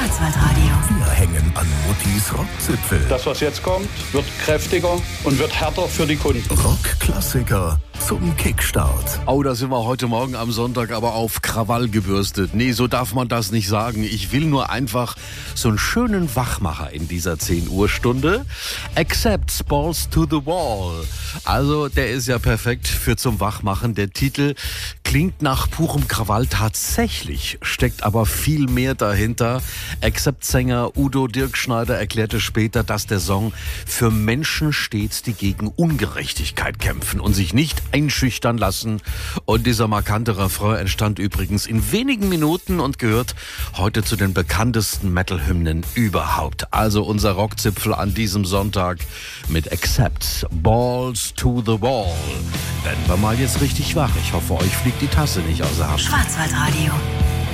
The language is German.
Schwarzwaldradio. Wir hängen an Muttis Rockzipfel. Das, was jetzt kommt, wird kräftiger und wird härter für die Kunden. Rockklassiker zum Kickstart. Oh, da sind wir heute Morgen am Sonntag aber auf Krawall gebürstet. Nee, so darf man das nicht sagen. Ich will nur einfach so einen schönen Wachmacher in dieser 10 Uhr Stunde. Accept Balls to the Wall. Also, der ist ja perfekt für zum Wachmachen. Der Titel klingt nach purem Krawall. Tatsächlich steckt aber viel mehr dahinter. Accept-Sänger Udo Dirkschneider erklärte später, dass der Song für Menschen steht, die gegen Ungerechtigkeit kämpfen und sich nicht einschüchtern lassen. Und dieser markante Refrain entstand übrigens in wenigen Minuten und gehört heute zu den bekanntesten Metal-Hymnen überhaupt. Also unser Rockzipfel an diesem Sonntag mit Accept Balls to the Wall. Werden wir mal jetzt richtig wach. Ich hoffe, euch fliegt die Tasse nicht aus der Hand. Schwarzwaldradio.